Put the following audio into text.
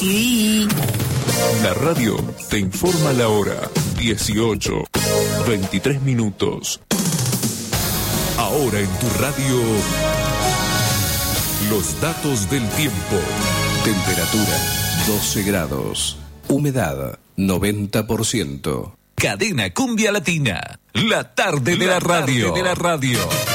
Y la radio te informa la hora 18:23. Ahora en tu radio, los datos del tiempo. Temperatura 12 grados. Humedad 90%. Cadena Cumbia Latina. La tarde de la radio.